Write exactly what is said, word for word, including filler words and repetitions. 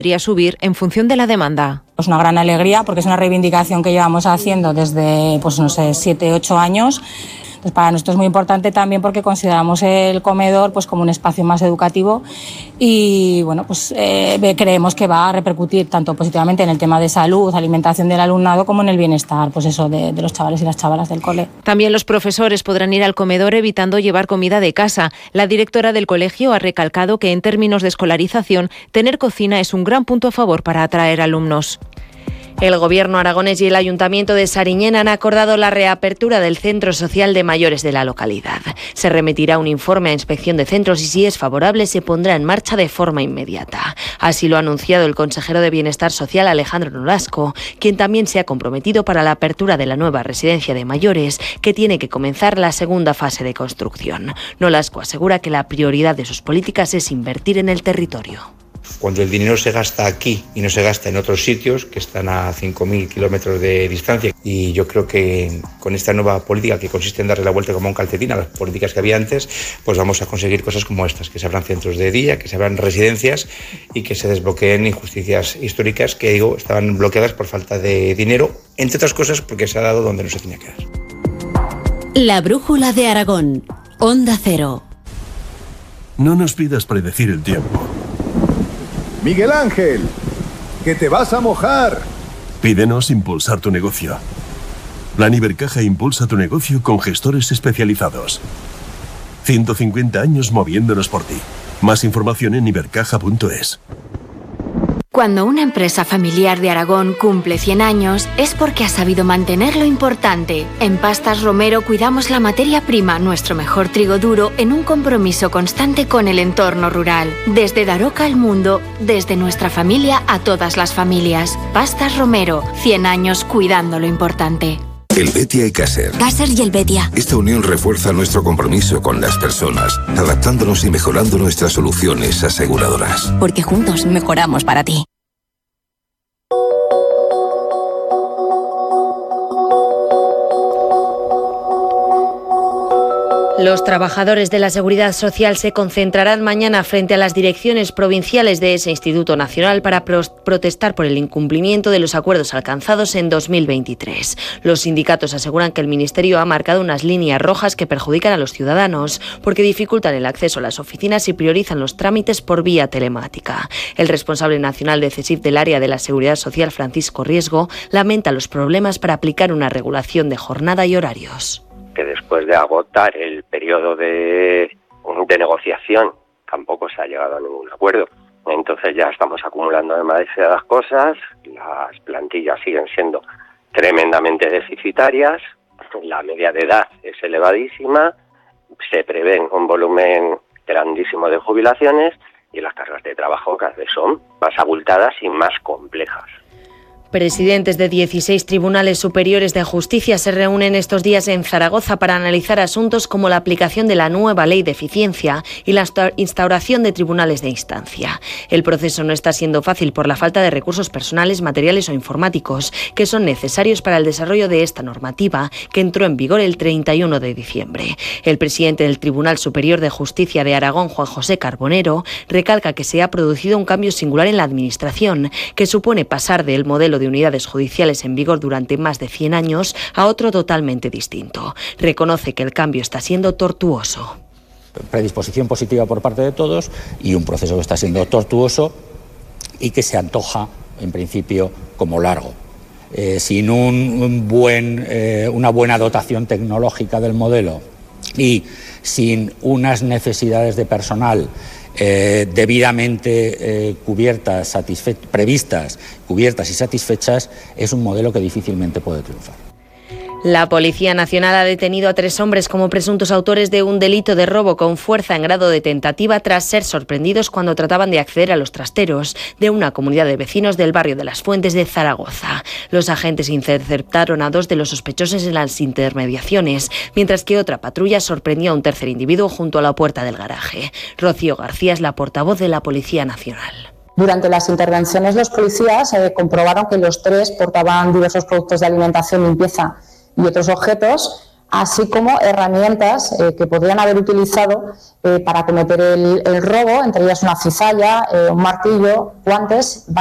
podría subir en función de la demanda. Es una gran alegría porque es una reivindicación que llevamos haciendo desde, pues no sé, siete, ocho años. Pues para nosotros es muy importante también porque consideramos el comedor pues como un espacio más educativo y bueno, pues eh, creemos que va a repercutir tanto positivamente en el tema de salud, alimentación del alumnado, como en el bienestar pues eso de, de los chavales y las chavalas del cole. También los profesores podrán ir al comedor evitando llevar comida de casa. La directora del colegio ha recalcado que en términos de escolarización, tener cocina es un gran punto a favor para atraer alumnos. El Gobierno aragonés y el Ayuntamiento de Sariñena han acordado la reapertura del Centro Social de Mayores de la localidad. Se remitirá un informe a Inspección de Centros y, si es favorable, se pondrá en marcha de forma inmediata. Así lo ha anunciado el consejero de Bienestar Social, Alejandro Nolasco, quien también se ha comprometido para la apertura de la nueva residencia de mayores, que tiene que comenzar la segunda fase de construcción. Nolasco asegura que la prioridad de sus políticas es invertir en el territorio. Cuando el dinero se gasta aquí y no se gasta en otros sitios que están a cinco mil kilómetros de distancia, y yo creo que con esta nueva política que consiste en darle la vuelta como un calcetín a las políticas que había antes, pues vamos a conseguir cosas como estas, que se abran centros de día, que se abran residencias y que se desbloqueen injusticias históricas que, digo, estaban bloqueadas por falta de dinero, entre otras cosas porque se ha dado donde no se tenía que dar. La brújula de Aragón, Onda Cero. No nos pidas predecir el tiempo. Miguel Ángel, que te vas a mojar. Pídenos impulsar tu negocio. Plan Ibercaja impulsa tu negocio con gestores especializados. ciento cincuenta años moviéndonos por ti. Más información en ibercaja punto es. Cuando una empresa familiar de Aragón cumple cien años, es porque ha sabido mantener lo importante. En Pastas Romero cuidamos la materia prima, nuestro mejor trigo duro, en un compromiso constante con el entorno rural. Desde Daroca al mundo, desde nuestra familia a todas las familias. Pastas Romero, cien años cuidando lo importante. El Betia y Caser. Caser y el Betia. Esta unión refuerza nuestro compromiso con las personas, adaptándonos y mejorando nuestras soluciones aseguradoras. Porque juntos mejoramos para ti. Los trabajadores de la Seguridad Social se concentrarán mañana frente a las direcciones provinciales de ese Instituto Nacional para pro- protestar por el incumplimiento de los acuerdos alcanzados en dos mil veintitrés. Los sindicatos aseguran que el Ministerio ha marcado unas líneas rojas que perjudican a los ciudadanos porque dificultan el acceso a las oficinas y priorizan los trámites por vía telemática. El responsable nacional de CESIF del área de la Seguridad Social, Francisco Riesgo, lamenta los problemas para aplicar una regulación de jornada y horarios. Que después de agotar el periodo de, de negociación tampoco se ha llegado a ningún acuerdo. Entonces ya estamos acumulando demasiadas cosas, las plantillas siguen siendo tremendamente deficitarias, la media de edad es elevadísima, se prevén un volumen grandísimo de jubilaciones y las cargas de trabajo cada vez son más abultadas y más complejas. Presidentes de dieciséis tribunales superiores de justicia se reúnen estos días en Zaragoza para analizar asuntos como la aplicación de la nueva ley de eficiencia y la instauración de tribunales de instancia. El proceso no está siendo fácil por la falta de recursos personales, materiales o informáticos que son necesarios para el desarrollo de esta normativa que entró en vigor el treinta y uno de diciembre. El presidente del Tribunal Superior de Justicia de Aragón, Juan José Carbonero, recalca que se ha producido un cambio singular en la administración que supone pasar del modelo de unidades judiciales en vigor durante más de cien años a otro totalmente distinto. Reconoce que el cambio está siendo tortuoso. Predisposición positiva por parte de todos y un proceso que está siendo tortuoso y que se antoja, en principio, como largo. Eh, sin un, un buen, eh, una buena dotación tecnológica del modelo y sin unas necesidades de personal Eh, debidamente eh, cubiertas, satisfe- previstas, cubiertas y satisfechas, es un modelo que difícilmente puede triunfar. La Policía Nacional ha detenido a tres hombres como presuntos autores de un delito de robo con fuerza en grado de tentativa tras ser sorprendidos cuando trataban de acceder a los trasteros de una comunidad de vecinos del barrio de Las Fuentes de Zaragoza. Los agentes interceptaron a dos de los sospechosos en las intermediaciones, mientras que otra patrulla sorprendió a un tercer individuo junto a la puerta del garaje. Rocío García es la portavoz de la Policía Nacional. Durante las intervenciones los policías eh, comprobaron que los tres portaban diversos productos de alimentación, limpieza y otros objetos, así como herramientas eh, que podrían haber utilizado eh, para cometer el, el robo, entre ellas una cizalla, eh, un martillo, guantes.